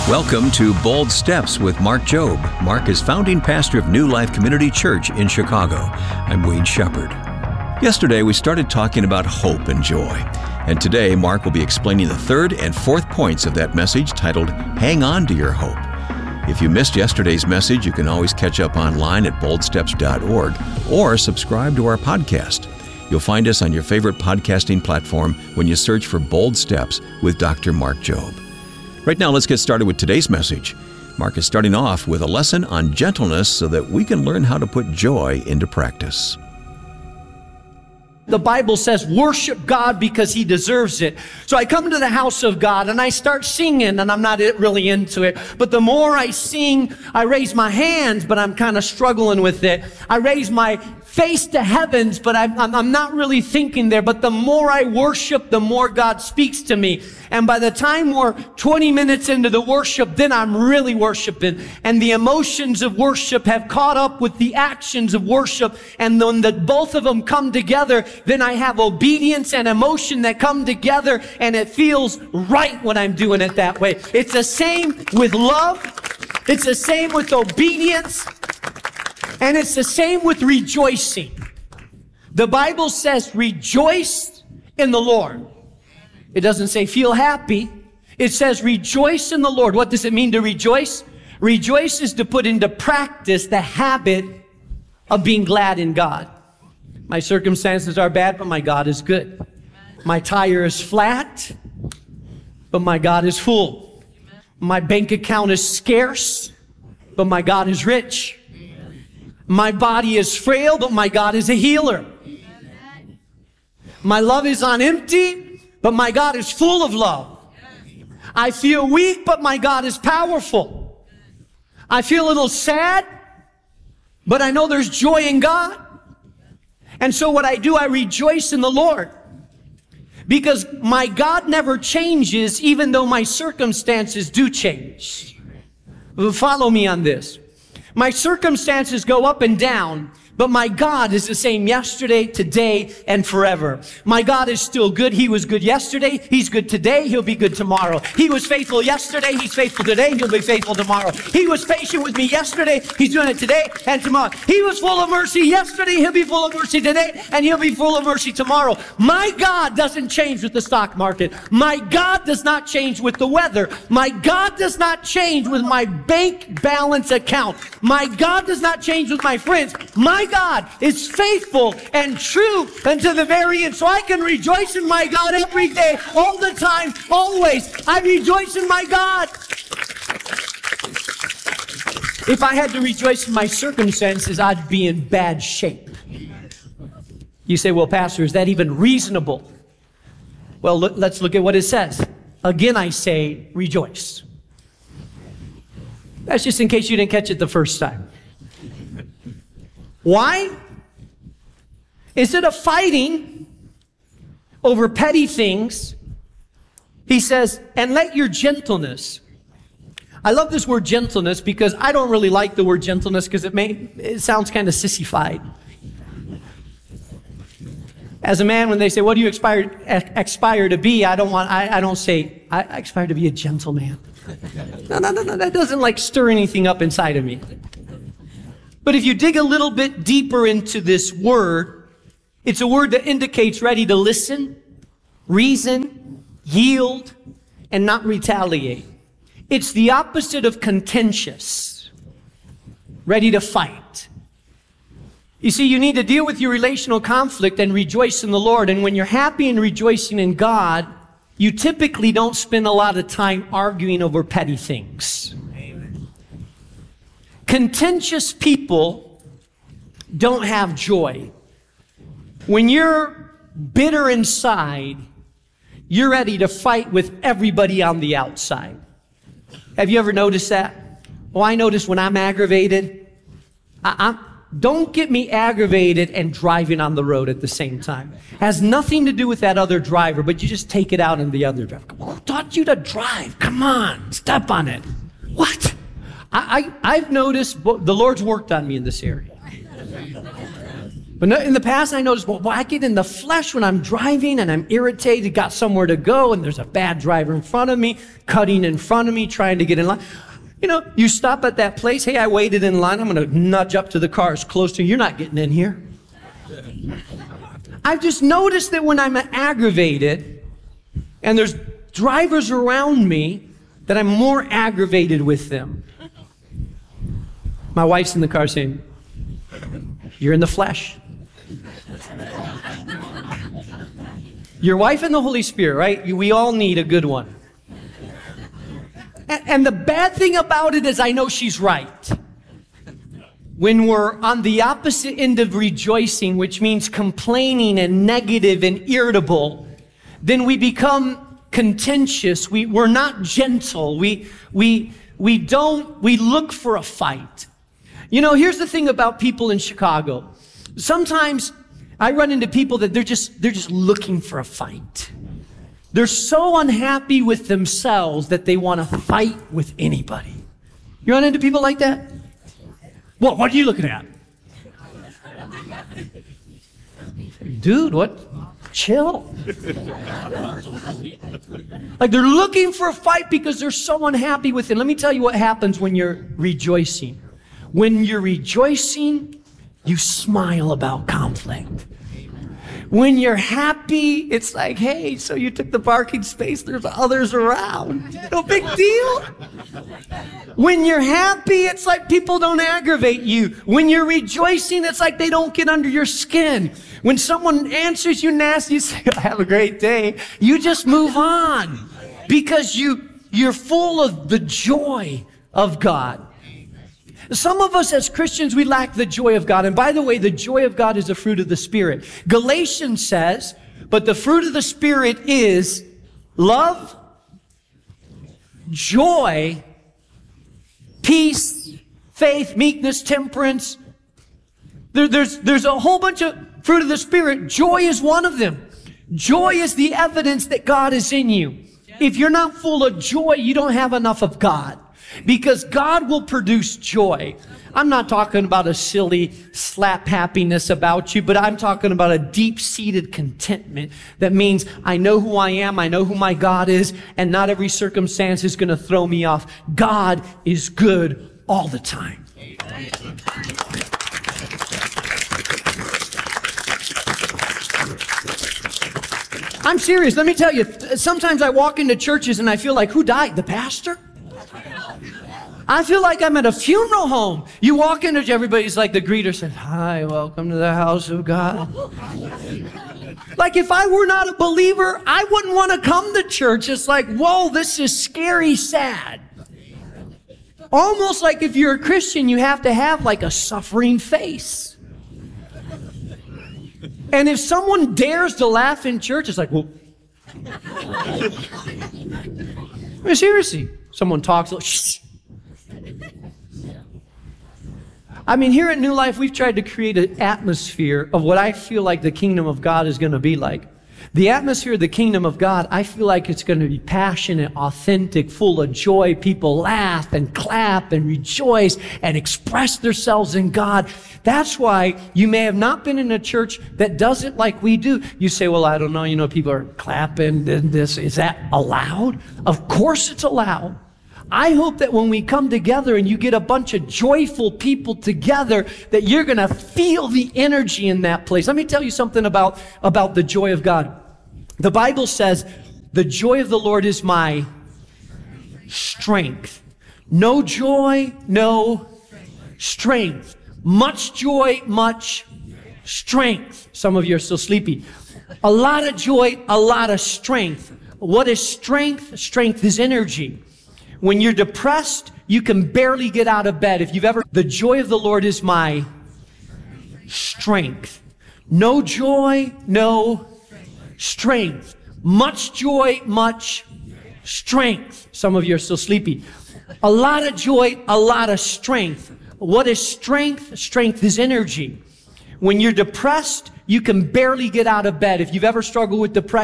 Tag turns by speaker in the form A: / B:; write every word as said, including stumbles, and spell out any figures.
A: Welcome to Bold Steps with Mark Jobe. Mark is founding pastor of New Life Community Church in Chicago. I'm Wayne Shepherd. Yesterday, we started talking about hope and joy. And today, Mark will be explaining the third and fourth points of that message titled, Hang On to Your Hope. If you missed yesterday's message, you can always catch up online at bold steps dot org or subscribe to our podcast. You'll find us on your favorite podcasting platform when you search for Bold Steps with Doctor Mark Jobe. Right now, let's get started with today's message. Mark is starting off with a lesson on gentleness so that we can learn how to put joy into practice.
B: The Bible says, worship God because He deserves it. So I come to the house of God and I start singing, and I'm not really into it. But the more I sing, I raise my hands, but I'm kind of struggling with it. I raise my face to heavens, but I'm, I'm, I'm not really thinking there. But the more I worship, the more God speaks to me. And by the time we're twenty minutes into the worship, then I'm really worshiping. And the emotions of worship have caught up with the actions of worship. And when the, both of them come together, then I have obedience and emotion that come together, and it feels right when I'm doing it that way. It's the same with love. It's the same with obedience. And it's the same with rejoicing. The Bible says, rejoice in the Lord. It doesn't say feel happy. It says rejoice in the Lord. What does it mean to rejoice? Rejoice is to put into practice the habit of being glad in God. My circumstances are bad, but my God is good. My tire is flat, but my God is full. My bank account is scarce, but my God is rich. My body is frail, but my God is a healer. My love is on empty, but my God is full of love. I feel weak, but my God is powerful. I feel a little sad, but I know there's joy in God. And so what I do, I rejoice in the Lord. Because my God never changes, even though my circumstances do change. Follow me on this. My circumstances go up and down, but my God is the same yesterday, today, and forever. My God is still good. He was good yesterday. He's good today. He'll be good tomorrow. He was faithful yesterday. He's faithful today. He'll be faithful tomorrow. He was patient with me yesterday. He's doing it today and tomorrow. He was full of mercy yesterday. He'll be full of mercy today, and he'll be full of mercy tomorrow. My God doesn't change with the stock market. My God does not change with the weather. My God does not change with my bank balance account. My God does not change with my friends. My God is faithful and true unto the very end. So I can rejoice in my God every day, all the time, always. I rejoice in my God. If I had to rejoice in my circumstances, I'd be in bad shape. You say, well, Pastor, is that even reasonable? Well, look, let's look at what it says. Again, I say, rejoice. That's just in case you didn't catch it the first time. Why? Instead of fighting over petty things, he says, and let your gentleness. I love this word gentleness because I don't really like the word gentleness because it may it sounds kind of sissified. As a man, when they say, what do you aspire, aspire to be? I don't want, I, I don't say, I aspire to be a gentleman. No, no, no, no, that doesn't like stir anything up inside of me. But if you dig a little bit deeper into this word, it's a word that indicates ready to listen, reason, yield, and not retaliate. It's the opposite of contentious, ready to fight. You see, you need to deal with your relational conflict and rejoice in the Lord. And when you're happy and rejoicing in God, you typically don't spend a lot of time arguing over petty things. Contentious people don't have joy. When you're bitter inside, you're ready to fight with everybody on the outside. Have you ever noticed that? Well, I notice when I'm aggravated, I, I'm, don't get me aggravated and driving on the road at the same time. It has nothing to do with that other driver, but you just take it out on the other driver. Who taught you to drive? Come on, step on it. What? I, I, I've noticed the Lord's worked on me in this area. But in the past, I noticed, well, I get in the flesh when I'm driving and I'm irritated, got somewhere to go, and there's a bad driver in front of me, cutting in front of me, trying to get in line. You know, you stop at that place. Hey, I waited in line. I'm going to nudge up to the car as close to you. You're not getting in here. I've just noticed that when I'm aggravated and there's drivers around me, that I'm more aggravated with them. My wife's in the car saying, you're in the flesh. Your wife and the Holy Spirit, right? We all need a good one. And, and the bad thing about it is I know she's right. When we're on the opposite end of rejoicing, which means complaining and negative and irritable, then we become contentious. We, we're not gentle. We, we, we don't, we look for a fight. You know, here's the thing about people in Chicago. Sometimes I run into people that they're just, they're just looking for a fight. They're so unhappy with themselves that they want to fight with anybody. You run into people like that? What, what are you looking at? Dude, what? Chill. Like they're looking for a fight because they're so unhappy with it. Let me tell you what happens when you're rejoicing. When you're rejoicing, you smile about conflict. When you're happy, it's like, hey, so you took the parking space, there's others around. No big deal. When you're happy, it's like people don't aggravate you. When you're rejoicing, it's like they don't get under your skin. When someone answers you nasty, you say, have a great day. You just move on because you, you're full of the joy of God. Some of us as Christians, we lack the joy of God. And by the way, the joy of God is a fruit of the Spirit. Galatians says, but the fruit of the Spirit is love, joy, peace, faith, meekness, temperance. There, there's, there's a whole bunch of fruit of the Spirit. Joy is one of them. Joy is the evidence that God is in you. If you're not full of joy, you don't have enough of God. Because God will produce joy. I'm not talking about a silly slap happiness about you, but I'm talking about a deep-seated contentment that means I know who I am, I know who my God is, and not every circumstance is going to throw me off. God is good all the time. I'm serious. Let me tell you, sometimes I walk into churches and I feel like, who died? The pastor? I feel like I'm at a funeral home. You walk into, everybody's like, the greeter said, hi, welcome to the house of God. Like if I were not a believer, I wouldn't want to come to church. It's like, whoa, this is scary sad. Almost like if you're a Christian, you have to have like a suffering face. And if someone dares to laugh in church, it's like, well, I mean, seriously, someone talks, like, shh. I mean, here at New Life, we've tried to create an atmosphere of what I feel like the kingdom of God is going to be like. The atmosphere of the kingdom of God, I feel like it's going to be passionate, authentic, full of joy. People laugh and clap and rejoice and express themselves in God. That's why you may have not been in a church that does it like we do. You say, well, I don't know, you know, people are clapping and this. Is that allowed? Of course it's allowed. I hope that when we come together and you get a bunch of joyful people together, that you're going to feel the energy in that place. Let me tell you something about, about the joy of God. The Bible says, the joy of the Lord is my strength. No joy, no strength. Much joy, much strength. Some of you are still sleepy. A lot of joy, a lot of strength. What is strength? Strength is energy. When you're depressed, you can barely get out of bed. If you've ever, the joy of the Lord is my strength. No joy, no strength. Much joy, much strength. Some of you are still sleepy. A lot of joy, a lot of strength. What is strength? Strength is energy. When you're depressed, you can barely get out of bed. If you've ever struggled with depression,